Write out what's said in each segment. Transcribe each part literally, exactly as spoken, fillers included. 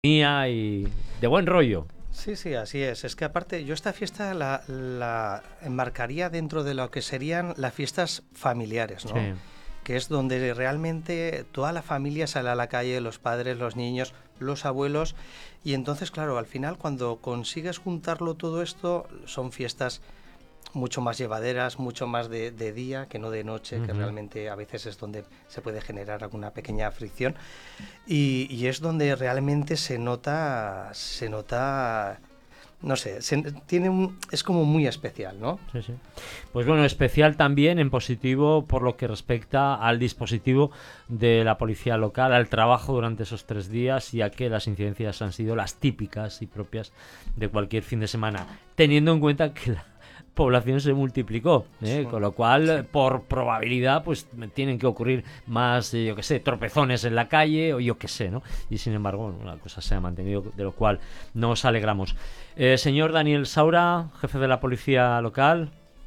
y de buen rollo. Sí, sí, así es. Es que aparte yo esta fiesta la, la enmarcaría dentro de lo que serían las fiestas familiares, ¿no? Sí. Que es donde realmente toda la familia sale a la calle, los padres, los niños, los abuelos, y entonces, claro, al final cuando consigues juntarlo todo esto, son fiestas mucho más llevaderas, mucho más de, de día que no de noche, uh-huh. que realmente a veces es donde se puede generar alguna pequeña fricción, y, y es donde realmente se nota, se nota, no sé, se, tiene un, es como muy especial, ¿no? Sí, sí. Pues bueno, especial también en positivo por lo que respecta al dispositivo de la policía local, al trabajo durante esos tres días, ya que las incidencias han sido las típicas y propias de cualquier fin de semana, teniendo en cuenta que la población se multiplicó, ¿eh? Sí, con lo cual sí. por probabilidad pues tienen que ocurrir más, eh, yo que sé, tropezones en la calle o yo que sé, ¿no? Y sin embargo, bueno, la cosa se ha mantenido, de lo cual nos alegramos. Eh, señor Daniel Saura, jefe de la policía local,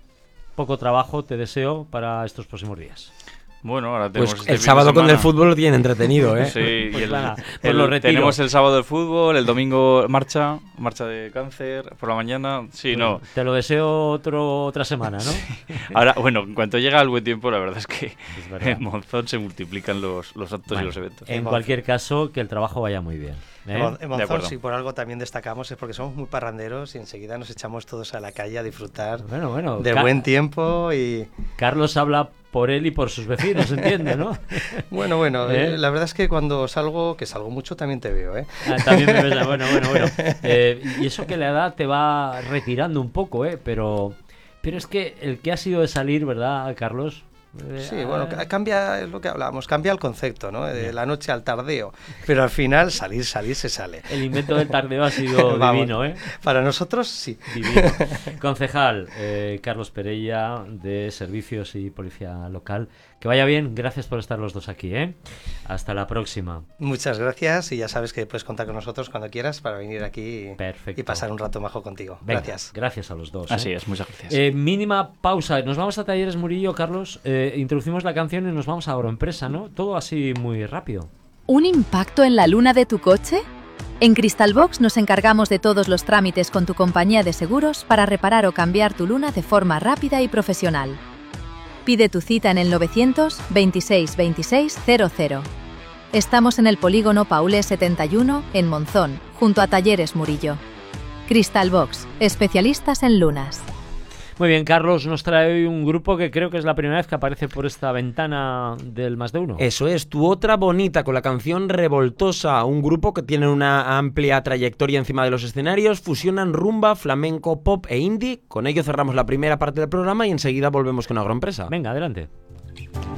poco trabajo te deseo para estos próximos días. Bueno, ahora tenemos pues este el fin sábado de semana con el fútbol lo tienen entretenido, ¿eh? Sí, pues y el, nada, pues el, lo retiro. Tenemos el sábado el fútbol, el domingo marcha, marcha de cáncer por la mañana. Sí, pues no. Te lo deseo otro otra semana, ¿no? Sí. Ahora, bueno, en cuanto llega el buen tiempo, la verdad es que es verdad. en Monzón se multiplican los, los actos bueno, y los eventos. En cualquier caso, que el trabajo vaya muy bien. ¿Eh? En Monzón, si por algo también destacamos, es porque somos muy parranderos y enseguida nos echamos todos a la calle a disfrutar bueno, bueno, de Car- buen tiempo. Y Carlos habla por él y por sus vecinos, ¿entiende, no? Bueno, bueno, ¿Eh? eh, la verdad es que cuando salgo, que salgo mucho, también te veo, ¿eh? Ah, también me ves, bueno, bueno, bueno. Eh, y eso que la edad te va retirando un poco, ¿eh? Pero, pero es que el que ha sido de salir, ¿verdad, Carlos? Sí, bueno, cambia, es lo que hablábamos, cambia el concepto, ¿no? De la noche al tardeo, pero al final salir, salir se sale. El invento del tardeo ha sido Vamos, divino, ¿eh? Para nosotros, sí. Divino. Concejal eh, Carlos Perella, de Servicios y Policía Local. Que vaya bien, gracias por estar los dos aquí, ¿eh? Hasta la próxima. Muchas gracias y ya sabes que puedes contar con nosotros cuando quieras para venir aquí Perfecto. y pasar un rato majo contigo. Venga, gracias. Gracias a los dos. Así ¿eh? es, muchas gracias. Eh, mínima pausa. Nos vamos a Talleres Murillo, Carlos. Eh, introducimos la canción y nos vamos a Agroempresa, ¿no? Todo así muy rápido. ¿Un impacto en la luna de tu coche? En Cristalbox nos encargamos de todos los trámites con tu compañía de seguros para reparar o cambiar tu luna de forma rápida y profesional. Pide tu cita en el novecientos veintiséis veintiséis cero cero. Estamos en el polígono Paulé setenta y uno, en Monzón, junto a Talleres Murillo. Cristalbox, especialistas en lunas. Muy bien, Carlos nos trae hoy un grupo que creo que es la primera vez que aparece por esta ventana del Más de Uno. Eso es, Tu Otra Bonita, con la canción Revoltosa, un grupo que tiene una amplia trayectoria encima de los escenarios, fusionan rumba, flamenco, pop e indie. Con ello cerramos la primera parte del programa y enseguida volvemos con Agroempresa. Venga, adelante.